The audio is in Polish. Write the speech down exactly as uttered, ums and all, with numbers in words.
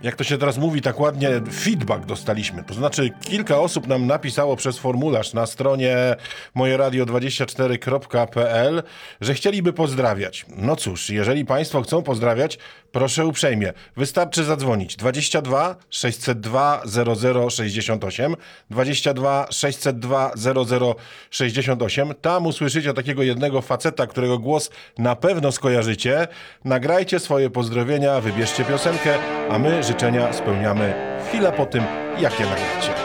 jak to się teraz mówi tak ładnie, feedback dostaliśmy. To znaczy kilka osób nam napisało przez formularz na stronie moje radio dwadzieścia cztery kropka p l, że chcieliby pozdrawiać. No cóż, jeżeli państwo chcą pozdrawiać, proszę uprzejmie. Wystarczy zadzwonić dwadzieścia dwa sześćset dwa zero zero sześćdziesiąt osiem, dwadzieścia dwa sześćset dwa zero zero sześćdziesiąt osiem. Tam usłyszycie takiego jednego faceta, którego głos na pewno skojarzycie. Nagrajcie swoje pozdrowienia, wybierzcie piosenkę, a my życzenia spełniamy chwilę po tym, jak je nagracie.